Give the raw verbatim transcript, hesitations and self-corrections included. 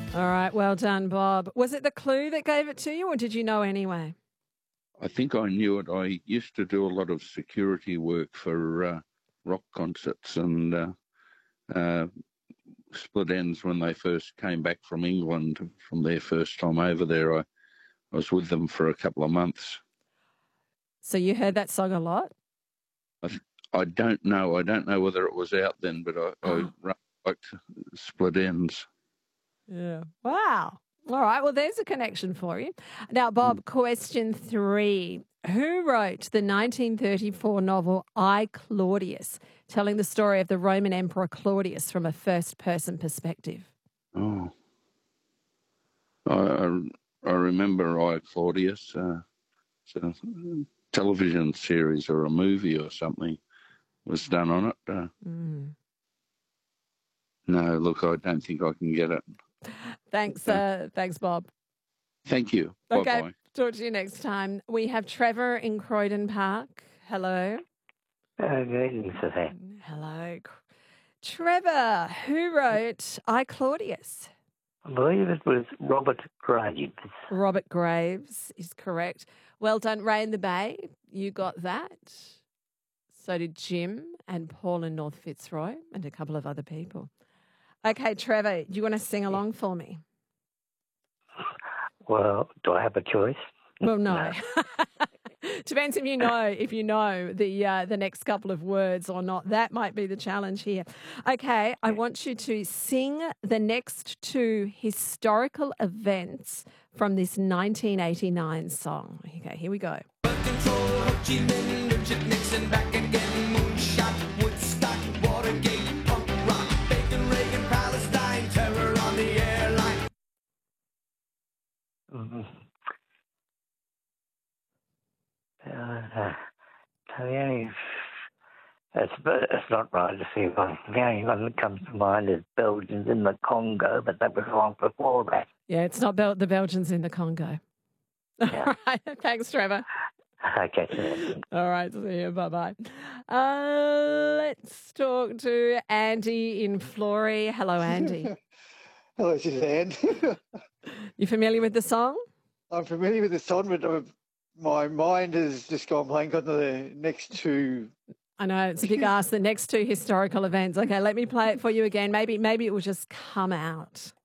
All right, well done, Bob. Was it the clue that gave it to you, or did you know anyway? I think I knew it. I used to do a lot of security work for uh, rock concerts and uh, uh, Split Ends when they first came back from England from their first time over there. I, I was with them for a couple of months. So you heard that song a lot? I, I don't know. I don't know whether it was out then, but I, Oh. I liked Split Ends. Yeah. Wow. All right. Well, there's a connection for you. Now, Bob, question three. Who wrote the nineteen thirty-four novel I, Claudius, telling the story of the Roman Emperor Claudius from a first-person perspective? Oh. I, I, I remember I, Claudius. Uh, it's a television series or a movie or something was done on it. Uh, Mm. No, look, I don't think I can get it. Thanks, uh, thanks, Bob. Thank you. Okay, Bye-bye. talk to you next time. We have Trevor in Croydon Park. Hello. Uh, good evening, Suzanne. Hello. Trevor, who wrote I, Claudius? I believe it was Robert Graves. Robert Graves is correct. Well done, Ray in the Bay. You got that. So did Jim and Paul in North Fitzroy and a couple of other people. Okay, Trevor, do you want to sing along for me? Well, do I have a choice? Well, no. Depends if you know if you know the uh, the next couple of words or not. That might be the challenge here. Okay, I want you to sing the next two historical events from this nineteen eighty-nine song. Okay, here we go. Mm-hmm. Uh, the only, it's, it's not right to see one. The only one that comes to mind is Belgians in the Congo, but that was long before that. Yeah, it's not Bel- the Belgians in the Congo. Yeah. All right, thanks, Trevor. Okay, so All right, see you. Bye-bye. Uh, let's talk to Andy in Flory. Hello, Andy. Hello, Suzanne. You familiar with the song? I'm familiar with the song, but uh, my mind has just gone blank on the next two. I know, it's a big ask, the next two historical events. Okay, let me play it for you again. Maybe, maybe it will just come out.